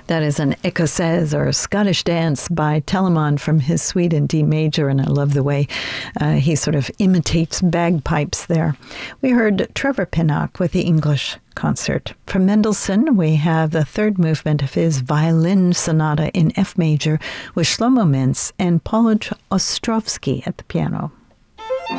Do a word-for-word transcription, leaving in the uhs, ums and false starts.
That is an écossaise, or Scottish dance, by Telemann from his suite in D major, and I love the way uh, he sort of imitates bagpipes there. We heard Trevor Pinnock with the English Concert. From Mendelssohn, we have the third movement of his Violin Sonata in F major with Shlomo Mintz and Paul Ostrovsky at the piano.